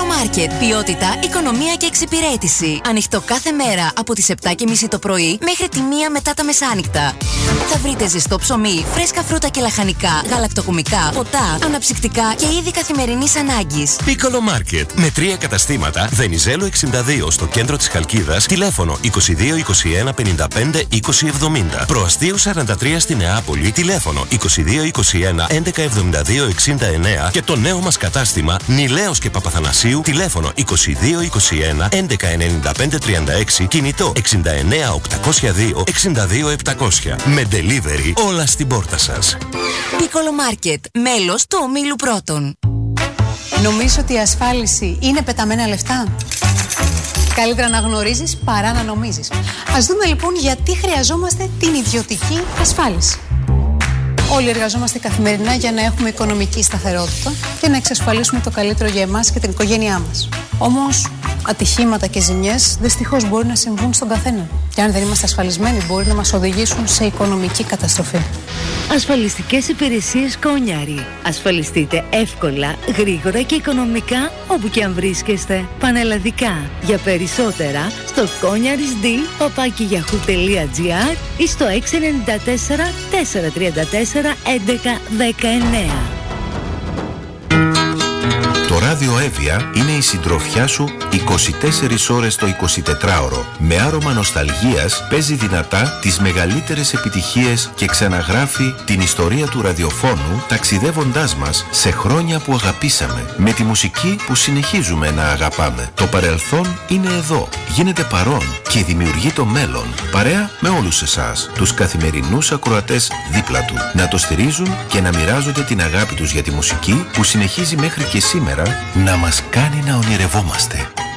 Market. Ποιότητα, οικονομία και εξυπηρέτηση. Ανοιχτό κάθε μέρα από τις 7:30 το πρωί μέχρι τη 1 μετά τα μεσάνυχτα. Θα βρείτε ζεστό ψωμί, φρέσκα φρούτα και λαχανικά, γαλακτοκομικά, ποτά, αναψυκτικά και είδη καθημερινής ανάγκης. Piccolo Market. Με 3 καταστήματα. Βενιζέλου 62 στο κέντρο της Χαλκίδας. Τηλέφωνο 22 21 55 20 70. Προαστίου 43 στη Νεάπολη. Τηλέφωνο 22 21 11 72 69. Και το νέο μας κατάστημα Νιλέος και Παπαθανασίου. Τηλέφωνο 22 21 11 95 36. Κινητό 69 802 62 700. Με delivery όλα στην πόρτα σας. Piccolo Market. Μέλος του ομίλου Πρώτων. Νομίζω ότι η ασφάλιση είναι πεταμένα λεφτά. Καλύτερα να γνωρίζεις παρά να νομίζεις. Ας δούμε λοιπόν γιατί χρειαζόμαστε την ιδιωτική ασφάλιση. Όλοι εργαζόμαστε καθημερινά για να έχουμε οικονομική σταθερότητα και να εξασφαλίσουμε το καλύτερο για εμάς και την οικογένειά μας. Όμως, ατυχήματα και ζημιές δυστυχώς μπορεί να συμβούν στον καθένα. Και αν δεν είμαστε ασφαλισμένοι, μπορεί να μας οδηγήσουν σε οικονομική καταστροφή. Ασφαλιστικές υπηρεσίες Κόνιαρη. Ασφαλιστείτε εύκολα, γρήγορα και οικονομικά όπου και αν βρίσκεστε. Πανελλαδικά. Για περισσότερα στο konyarisd@yahoo.gr ή στο 694 434 11 19. Το Ράδιο Εύβοια είναι η συντροφιά σου 24 ώρες το 24ωρο. Με άρωμα νοσταλγίας παίζει δυνατά τις μεγαλύτερες επιτυχίες και ξαναγράφει την ιστορία του ραδιοφώνου ταξιδεύοντάς μας σε χρόνια που αγαπήσαμε. Με τη μουσική που συνεχίζουμε να αγαπάμε. Το παρελθόν είναι εδώ, γίνεται παρόν και δημιουργεί το μέλλον. Παρέα με όλους εσάς, τους καθημερινούς ακροατές δίπλα του. Να το στηρίζουν και να μοιράζονται την αγάπη τους για τη μουσική που συνεχίζει μέχρι και σήμερα να μας κάνει να ονειρευόμαστε.